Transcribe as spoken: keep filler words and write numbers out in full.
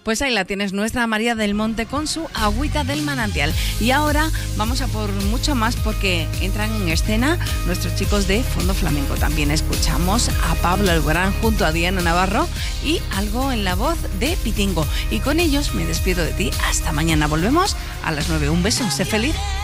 Pues ahí la tienes, nuestra María del Monte con su agüita del manantial. Y ahora vamos a por mucho más porque entran en escena nuestros chicos de Fondo Flamenco. También escuchamos a Pablo Alborán junto a Diana Navarro y algo en la voz de Pitingo. Y con ellos me despido de ti. Hasta mañana. Volvemos a las nueve. Un beso. Sé feliz.